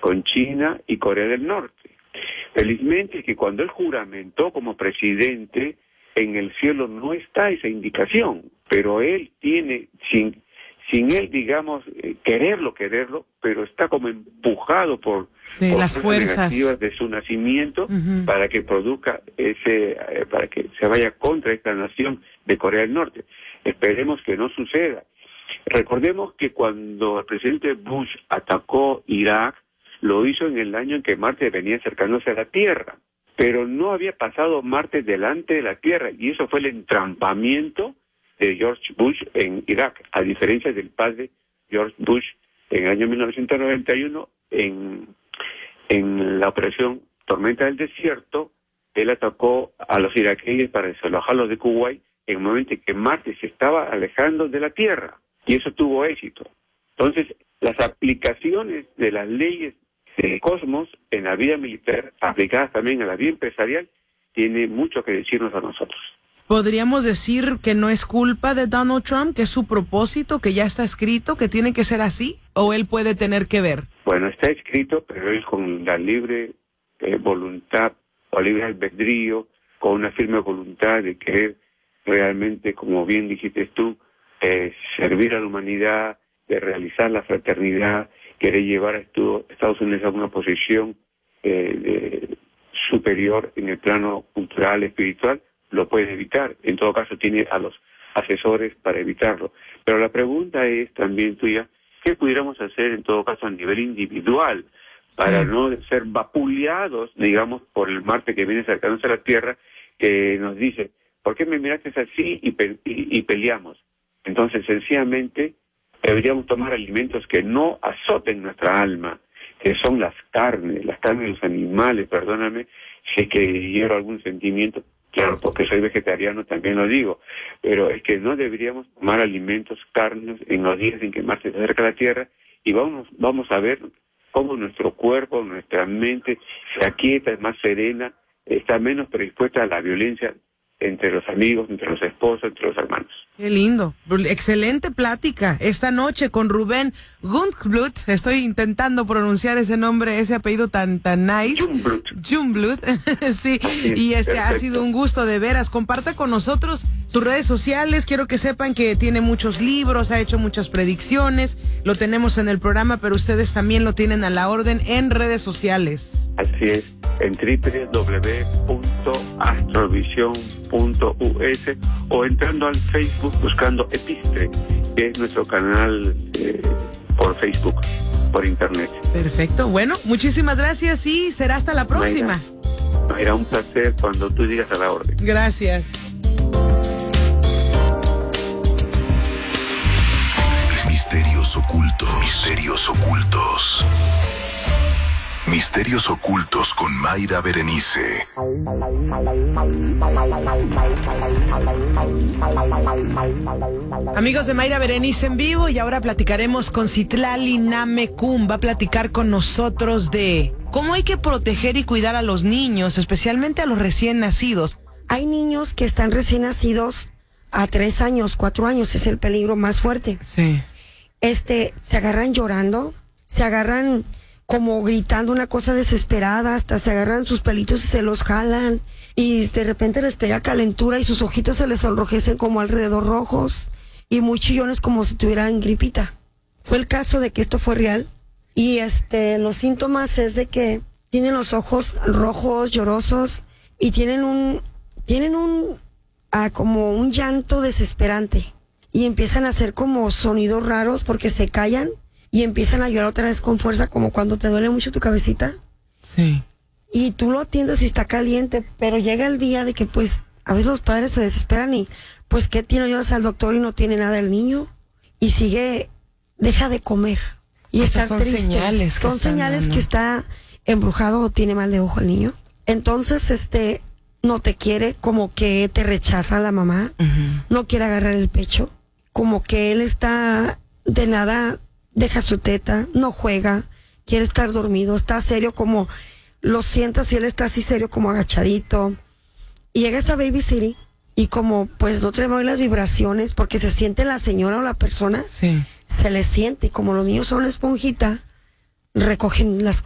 con China y Corea del Norte. Felizmente que cuando él juramentó como presidente, en el cielo no está esa indicación, pero él tiene, sin él, digamos, quererlo, pero está como empujado por las fuerzas negativas de su nacimiento para que produzca para que se vaya contra esta nación de Corea del Norte. Esperemos que no suceda. Recordemos que cuando el presidente Bush atacó Irak, lo hizo en el año en que Marte venía acercándose a la Tierra, pero no había pasado Marte delante de la Tierra, y eso fue el entrampamiento de George Bush en Irak, a diferencia del padre George Bush en el año 1991 en la operación Tormenta del Desierto. Él atacó a los iraquíes para desalojarlos de Kuwait en el momento en que Marte se estaba alejando de la Tierra, y eso tuvo éxito. Entonces, las aplicaciones de las leyes del cosmos en la vida militar, aplicadas también a la vida empresarial, tiene mucho que decirnos a nosotros. ¿Podríamos decir que no es culpa de Donald Trump, que es su propósito, que ya está escrito, que tiene que ser así? ¿O él puede tener que ver? Bueno, está escrito, pero él con la libre voluntad o libre albedrío, con una firme voluntad de querer realmente, como bien dijiste tú, servir a la humanidad, de realizar la fraternidad, querer llevar a Estados Unidos a una posición superior en el plano cultural, espiritual, lo puede evitar. En todo caso, tiene a los asesores para evitarlo. Pero la pregunta es también tuya, ¿qué pudiéramos hacer en todo caso a nivel individual para no ser vapuleados, digamos, por el Marte que viene acercándose a la Tierra, que nos dice, ¿por qué me miraste así? Y peleamos. Entonces, sencillamente, deberíamos tomar alimentos que no azoten nuestra alma, que son las carnes de los animales, perdóname si es que hiero algún sentimiento, claro, porque soy vegetariano también lo digo, pero es que no deberíamos tomar alimentos, carnes, en los días en que Marte se acerca a la Tierra, y vamos a ver cómo nuestro cuerpo, nuestra mente se aquieta, es más serena, está menos predispuesta a la violencia entre los amigos, entre los esposos, entre los hermanos. Qué lindo. Excelente plática esta noche con Rubén Jungblut. Estoy intentando pronunciar ese nombre, ese apellido tan nice. Jungblut. Sí, y ha sido un gusto de veras. Comparta con nosotros sus redes sociales. Quiero que sepan que tiene muchos libros, ha hecho muchas predicciones. Lo tenemos en el programa, pero ustedes también lo tienen a la orden en redes sociales. Así es. En www.astrovision.us o entrando al Facebook buscando Epistre, que es nuestro canal por Facebook, por internet. Perfecto, bueno, muchísimas gracias y será hasta la próxima. Era un placer cuando tú digas a la orden. Gracias. Misterios ocultos. Misterios ocultos. Misterios ocultos con Mayra Berenice. Amigos de Mayra Berenice en vivo, y ahora platicaremos con Citlali Namecum. Va a platicar con nosotros de cómo hay que proteger y cuidar a los niños, especialmente a los recién nacidos. Hay niños que están recién nacidos a 3 años, 4 años, es el peligro más fuerte. Sí. Se agarran llorando, se agarran como gritando una cosa desesperada, hasta se agarran sus pelitos y se los jalan, y de repente les pega calentura y sus ojitos se les sonrojecen como alrededor rojos, y muy chillones como si tuvieran gripita. Fue el caso de que esto fue real, y los síntomas es de que tienen los ojos rojos, llorosos, y tienen como un llanto desesperante, y empiezan a hacer como sonidos raros porque se callan y empiezan a llorar otra vez con fuerza, como cuando te duele mucho tu cabecita. Sí. Y tú lo atiendes y está caliente, pero llega el día de que pues a veces los padres se desesperan y pues ¿qué tiene? Llevas al doctor y no tiene nada el niño y deja de comer y está triste. Son señales que está embrujado o tiene mal de ojo el niño. Entonces no te quiere, como que te rechaza la mamá, no quiere agarrar el pecho, como que él está de nada, deja su teta, no juega, quiere estar dormido, está serio, como lo sientas y él está así serio, como agachadito. Y llega esa baby city y como pues no trae las vibraciones, porque se siente la señora o la persona, sí, se le siente, y como los niños son una esponjita, recogen